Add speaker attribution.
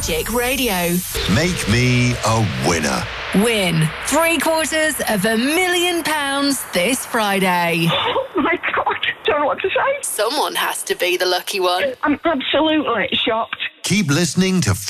Speaker 1: Magic Radio.
Speaker 2: Make me a winner.
Speaker 1: Win £750,000 this Friday.
Speaker 3: Oh my God, don't know what to say.
Speaker 1: Someone has to be the lucky one.
Speaker 3: I'm absolutely shocked.
Speaker 2: Keep listening to